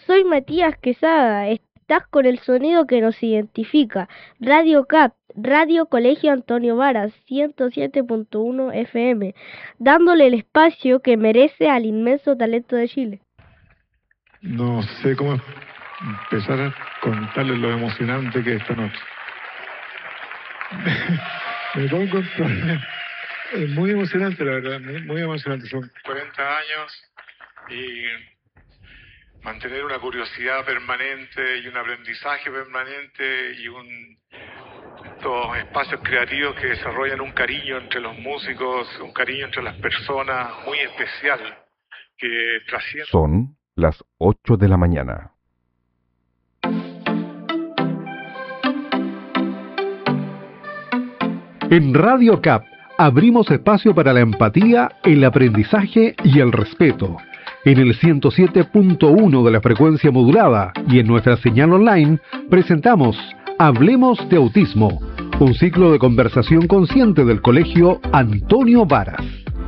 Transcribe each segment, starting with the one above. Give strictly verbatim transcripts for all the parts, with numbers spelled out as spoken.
soy Matías Quesada. Estás con el sonido que nos identifica. Radio C A P, Radio Colegio Antonio Varas, ciento siete punto uno F M, dándole el espacio que merece al inmenso talento de Chile. No sé cómo empezar a contarles lo emocionante que es esta noche. Me pongo es muy emocionante, la verdad, muy, muy emocionante. Son cuarenta años y mantener una curiosidad permanente y un aprendizaje permanente y un estos espacios creativos que desarrollan un cariño entre los músicos, un cariño entre las personas muy especial que trasciende. Son las ocho de la mañana. En Radio C A P abrimos espacio para la empatía, el aprendizaje y el respeto. En el ciento siete punto uno de la frecuencia modulada y en nuestra señal online presentamos Hablemos de Autismo, un ciclo de conversación consciente del Colegio Antonio Varas.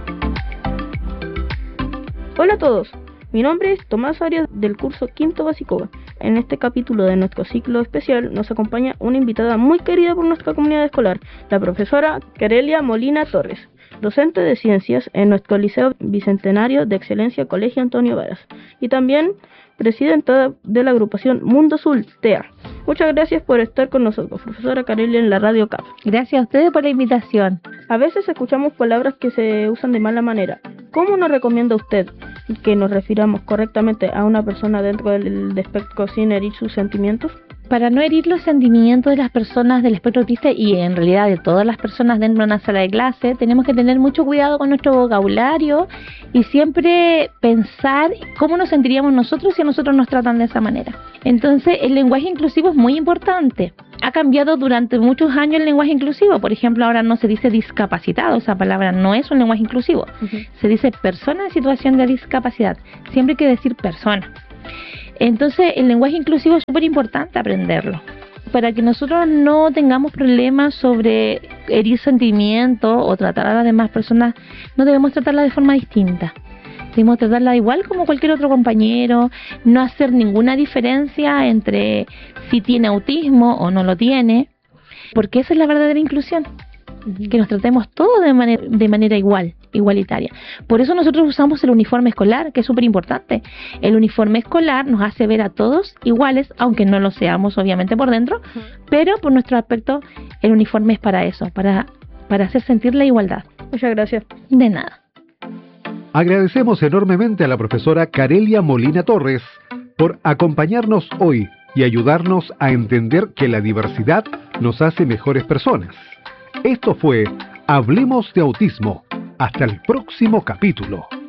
Hola a todos, mi nombre es Tomás Arias del curso Quinto Básico. En este capítulo de nuestro ciclo especial nos acompaña una invitada muy querida por nuestra comunidad escolar, la profesora Carelia Molina Torres, docente de ciencias en nuestro Liceo Bicentenario de Excelencia Colegio Antonio Varas y también presidenta de la agrupación Mundo Azul, T E A. Muchas gracias por estar con nosotros, profesora Carelia, en la Radio C A P. Gracias a ustedes por la invitación. A veces escuchamos palabras que se usan de mala manera. ¿Cómo nos recomienda usted que nos refiramos correctamente a una persona dentro del espectro sin herir sus sentimientos? Para no herir los sentimientos de las personas del espectro autista y en realidad de todas las personas dentro de una sala de clase, tenemos que tener mucho cuidado con nuestro vocabulario y siempre pensar cómo nos sentiríamos nosotros si a nosotros nos tratan de esa manera. Entonces, el lenguaje inclusivo es muy importante. Ha cambiado durante muchos años el lenguaje inclusivo. Por ejemplo, ahora no se dice discapacitado, esa palabra no es un lenguaje inclusivo. Uh-huh. Se dice persona en situación de discapacidad. Siempre hay que decir persona. Entonces, el lenguaje inclusivo es súper importante aprenderlo. Para que nosotros no tengamos problemas sobre herir sentimientos o tratar a las demás personas, no debemos tratarla de forma distinta. Debemos tratarla igual como cualquier otro compañero, no hacer ninguna diferencia entre si tiene autismo o no lo tiene, porque esa es la verdadera inclusión, que nos tratemos todos de manera, de manera igual, igualitaria. Por eso nosotros usamos el uniforme escolar, que es súper importante. El uniforme escolar nos hace ver a todos iguales, aunque no lo seamos obviamente por dentro, uh-huh. pero por nuestro aspecto el uniforme es para eso, para, para hacer sentir la igualdad. Muchas gracias. De nada. Agradecemos enormemente a la profesora Carelia Molina Torres por acompañarnos hoy y ayudarnos a entender que la diversidad nos hace mejores personas. Esto fue Hablemos de Autismo. Hasta el próximo capítulo.